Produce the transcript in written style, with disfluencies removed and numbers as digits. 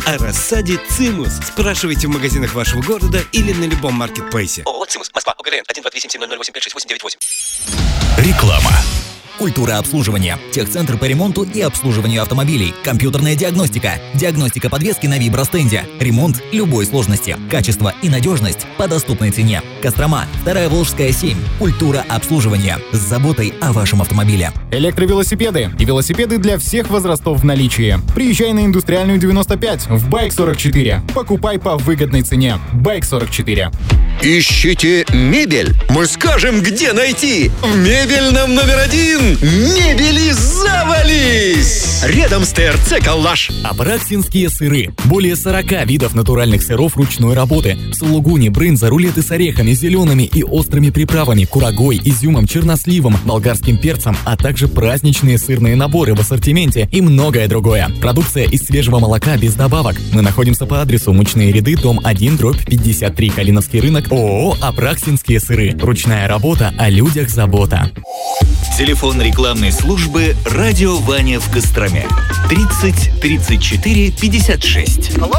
о рассаде «Цимус». Спрашивайте в магазинах вашего города или на любом маркетплейсе. ООО «Цимус», Москва, ОГРН 1287008568898. Реклама. Культура обслуживания. Техцентр по ремонту и обслуживанию автомобилей. Компьютерная диагностика. Диагностика подвески на вибростенде. Ремонт любой сложности. Качество и надежность по доступной цене. Кострома. 2-я Волжская, 7. Культура обслуживания. С заботой о вашем автомобиле. Электровелосипеды и велосипеды для всех возрастов в наличии. Приезжай на Индустриальную 95 в Байк 44. Покупай по выгодной цене. Байк 44. Ищите мебель? Мы скажем, где найти. В мебельном номер 1. Мебели завались! Рядом с ТРЦ «Коллаж». Апраксинские сыры. Более 40 видов натуральных сыров ручной работы. Сулугуни, брынза, рулеты с орехами, зелеными и острыми приправами, курагой, изюмом, черносливом, болгарским перцем, а также праздничные сырные наборы в ассортименте и многое другое. Продукция из свежего молока без добавок. Мы находимся по адресу Мучные ряды, дом 1/53, Калиновский рынок, ООО «Апраксинские сыры». Ручная работа, о людях забота. Телефон рекламной службы «Радио Ваня» в Костроме. 30 34 56. Алло?